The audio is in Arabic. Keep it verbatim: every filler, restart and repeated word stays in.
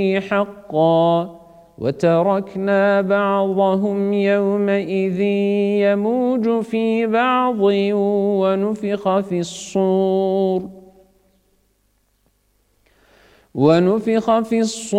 حقا وتركنا بعضهم يومئذ يموج في بعض ونفخ في الصور ونفخ في الصور